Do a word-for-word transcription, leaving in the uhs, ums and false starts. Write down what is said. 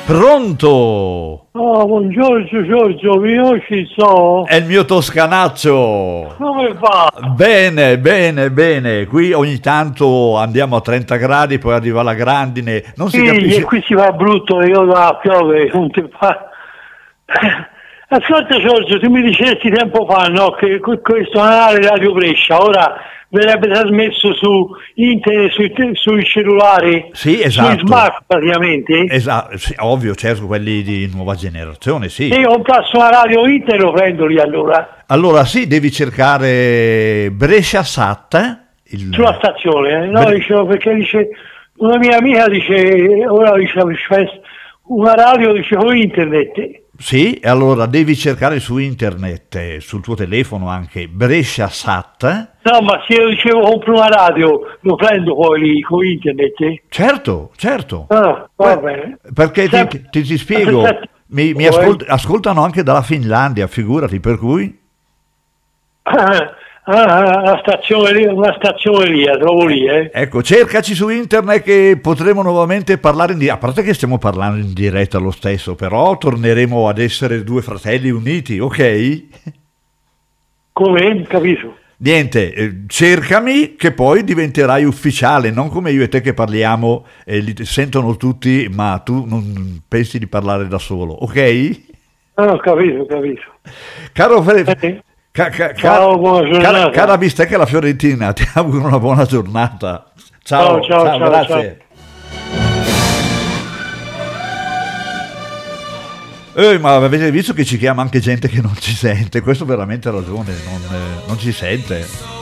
Pronto? Oh, buongiorno Giorgio, io ci so. È il mio toscanaccio. Come va? Bene, bene, bene. Qui ogni tanto andiamo a trenta gradi, poi arriva la grandine. Non si Sì, capisce. e qui si va brutto, io da piove, non ti fa. Ascolta Giorgio, tu mi dicesti tempo fa, no, che questo canale Radio Brescia ora verrebbe trasmesso su internet, sui, sui cellulari, Sì, esatto. sui smart praticamente. Esatto, sì, ovvio, certo, quelli di nuova generazione, sì. E io comprasso una radio internet lo prendo lì allora. Allora sì, devi cercare Brescia Sat. Il... Sulla stazione, eh? No, Bre- dicevo perché dice, una mia amica dice, ora dice, una radio dice con internet. Sì, allora devi cercare su internet, eh, sul tuo telefono anche, Brescia Sat. No, ma se io dicevo compro una radio, lo prendo poi lì con internet. Eh? Certo, certo. Ah, va Que- bene. Perché ti, ti, ti spiego, mi, mi ascolt- ascoltano anche dalla Finlandia, figurati, per cui... Ah, ah, la stazione lì, una stazione lì, la trovo lì, eh. Ecco, cercaci su internet che potremo nuovamente parlare in diretta, a parte che stiamo parlando in diretta lo stesso, però torneremo ad essere due fratelli uniti, ok? Come? Capisco. Niente, eh, cercami che poi diventerai ufficiale, non come io e te che parliamo e li sentono tutti, ma tu non pensi di parlare da solo, ok? Ah, ho capito, ho capito. Caro Fre- Eh, ca- ca- Ciao, ca- buona giornata. cara, cara bistecca la Fiorentina, ti auguro una buona giornata. Ciao, Ciao, ciao, ciao, grazie. Eh, ma avete visto che ci chiama anche gente che non ci sente? Questo veramente ha ragione, non, eh, non ci sente.